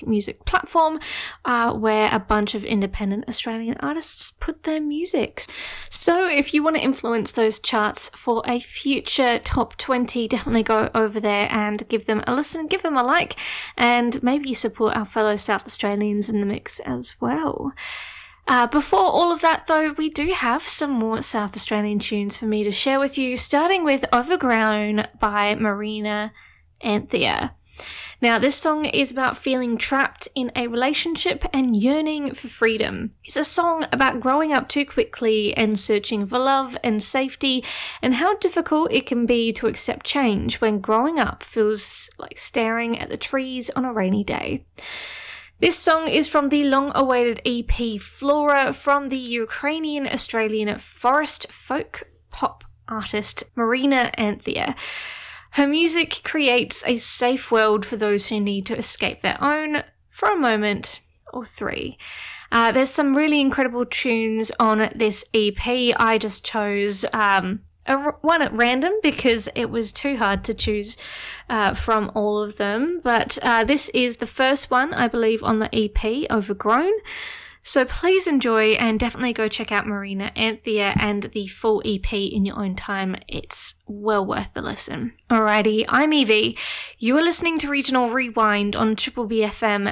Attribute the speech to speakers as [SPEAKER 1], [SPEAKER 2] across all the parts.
[SPEAKER 1] electronic music platform where a bunch of independent Australian artists put their music. So if you want to influence those charts for a future top 20, definitely go over there and give them a listen, give them a like, and maybe support our fellow South Australians in the mix as well. Before all of that though, we do have some more South Australian tunes for me to share with you, starting with Overgrown by Marina Anthea. Now, this song is about feeling trapped in a relationship and yearning for freedom. It's a song about growing up too quickly and searching for love and safety, and how difficult it can be to accept change when growing up feels like staring at the trees on a rainy day. This song is from the long-awaited EP Flora from the Ukrainian-Australian forest folk pop artist Marina Anthea. Her music creates a safe world for those who need to escape their own for a moment or three. There's some really incredible tunes on this EP. I just chose one at random because it was too hard to choose from all of them. But this is the first one, I believe, on the EP, Overgrown. So please enjoy and definitely go check out Marina Anthea and the full EP in your own time. It's well worth the listen. Alrighty, I'm Evie. You are listening to Regional Rewind on Triple B FM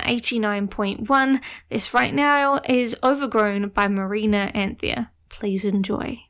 [SPEAKER 1] 89.1. This right now is Overgrown by Marina Anthea. Please enjoy.